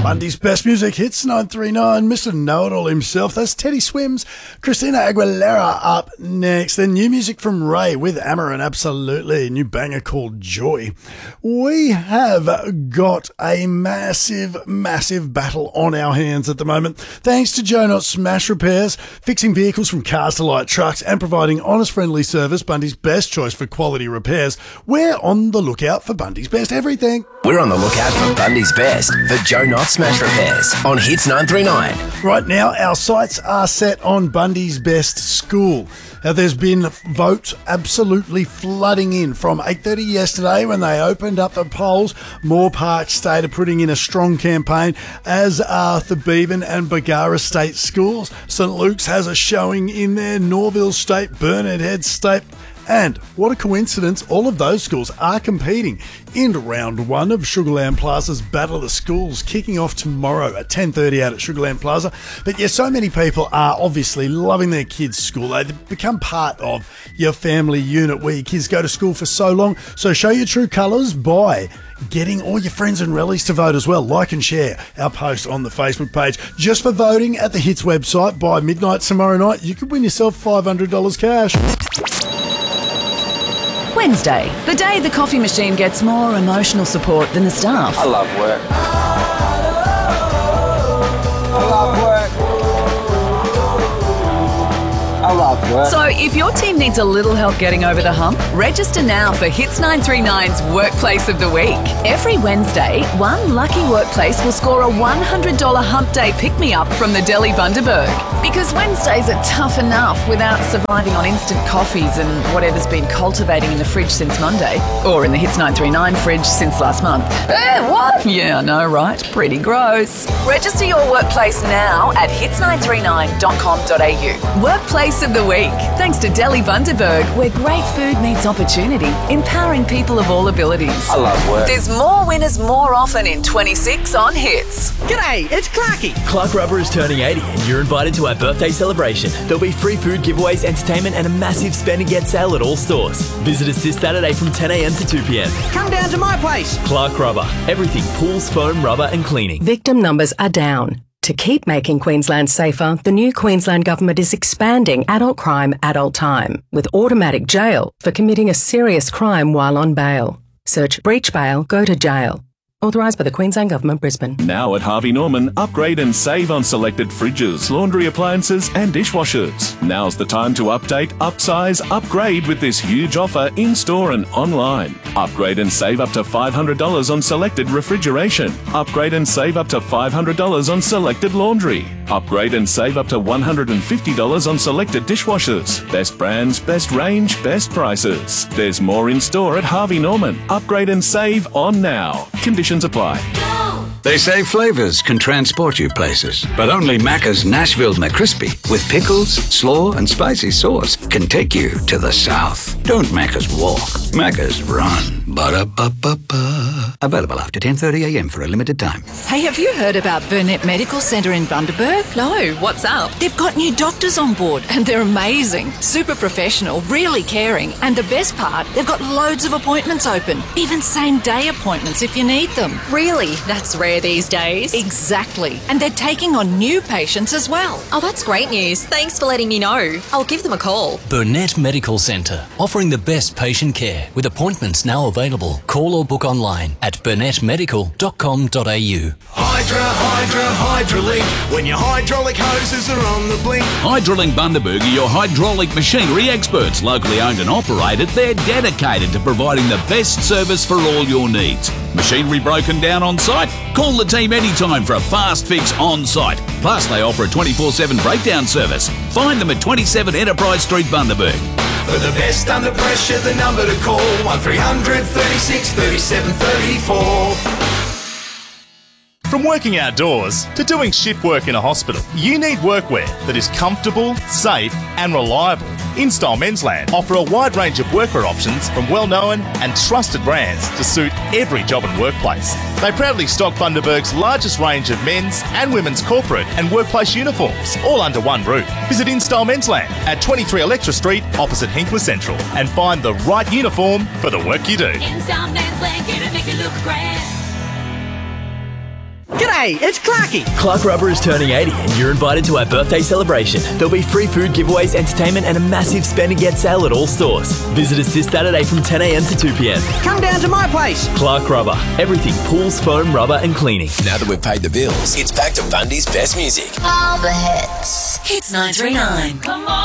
Monday's best music hits 939. Mr. Know-It-All himself. That's Teddy Swims. Christina Aguilera up next. Then new music from Ray with Amarin. Absolutely. New banger called Joy. We have got a massive battle on our hands at the moment. Thanks to Joe Not Smash Repairs, fixing vehicles from cars to light trucks and providing honest, friendly service, Bundy's best choice for quality repairs. We're on the lookout for Bundy's best everything. We're on the lookout for Bundy's best for Joe Not Smash Repairs on Hits 939. Right now, our sights are set on Bundy's best school. Now, there's been votes absolutely flooding in from 8:30 yesterday when they opened up the polls. Moore Park State are putting in a strong campaign, as are Thebeban and Bargara State schools. St Luke's has a showing in there, Norville State, Burnett Head State. And what a coincidence, all of those schools are competing in round one of Sugarland Plaza's Battle of the Schools, kicking off tomorrow at 10:30 out at Sugarland Plaza. But yeah, so many people are obviously loving their kids' school. They've become part of your family unit where your kids go to school for so long. So show your true colours by getting all your friends and relatives to vote as well. Like and share our post on the Facebook page. Just for voting at the Hits website by midnight tomorrow night, you could win yourself $500 cash. Wednesday, the day the coffee machine gets more emotional support than the staff. I love work. I love work. I love work. So if your team needs a little help getting over the hump, register now for Hits 939's Workplace of the Week. Every Wednesday, one lucky workplace will score a $100 Hump Day pick-me-up from the Deli Bundaberg. Because Wednesdays are tough enough without surviving on instant coffees and whatever's been cultivating in the fridge since Monday. Or in the Hits 939 fridge since last month. What? Yeah, I know, right? Pretty gross. Register your workplace now at hits939.com.au. Workplace of the Week. Thanks to Deli Bundaberg, where great food meets opportunity, empowering people of all abilities. I love work. There's more winners more often in 26 on Hits. G'day, it's Clarky. Clark Rubber is turning 80 and you're invited to our birthday celebration. There'll be free food giveaways, entertainment and a massive spend and get sale at all stores. Visit us this Saturday from 10 a.m. to 2 p.m. Come down to my place. Clark Rubber. Everything pools, foam, rubber and cleaning. Victim numbers are down. To keep making Queensland safer, the new Queensland Government is expanding adult crime, adult time, with automatic jail for committing a serious crime while on bail. Search breach bail, go to jail. Authorised by the Queensland Government, Brisbane. Now at Harvey Norman, upgrade and save on selected fridges, laundry appliances and dishwashers. Now's the time to update, upsize, upgrade with this huge offer in-store and online. Upgrade and save up to $500 on selected refrigeration. Upgrade and save up to $500 on selected laundry. Upgrade and save up to $150 on selected dishwashers. Best brands, best range, best prices. There's more in-store at Harvey Norman. Upgrade and save on now. Conditions apply. They say flavours can transport you places, but only Macca's Nashville McCrispy with pickles, slaw and spicy sauce can take you to the south. Don't Macca's walk, Macca's run. Ba-da-ba-ba-ba. Available after 10:30am for a limited time. Hey, have you heard about Burnett Medical Centre in Bundaberg? No, what's up? They've got new doctors on board and they're amazing. Super professional, really caring. And the best part, they've got loads of appointments open. Even same-day appointments if you need them. Really? That's rare these days. Exactly. And they're taking on new patients as well. Oh, that's great news. Thanks for letting me know. I'll give them a call. Burnett Medical Centre, offering the best patient care with appointments now available. Call or book online at burnettmedical.com.au. Hydralink. When your hydraulic hoses are on the blink. Hydralink Bundaberg are your hydraulic machinery experts. Locally owned and operated, they're dedicated to providing the best service for all your needs. Machinery broken down on site? Call the team anytime for a fast fix on site. Plus, they offer a 24/7 breakdown service. Find them at 27 Enterprise Street, Bundaberg. For the best under pressure, the number to call, 1300 36 37 34. From working outdoors to doing shift work in a hospital, you need workwear that is comfortable, safe and reliable. InStyle Mensland offer a wide range of workwear options from well-known and trusted brands to suit every job and workplace. They proudly stock Bundaberg's largest range of men's and women's corporate and workplace uniforms, all under one roof. Visit InStyle Mensland at 23 Electra Street opposite Hinkler Central and find the right uniform for the work you do. InStyle Mensland, here to make you look grand. G'day, Hey, it's Clarky. Clark Rubber is turning 80 and you're invited to our birthday celebration. There'll be free food giveaways, entertainment and a massive spend and get sale at all stores. Visit us this Saturday from 10 a.m. to 2 p.m. Come down to my place. Clark Rubber. Everything pools, foam, rubber and cleaning. Now that we've paid the bills, it's back to Bundy's best music. All the hits. Hits 939. Come on.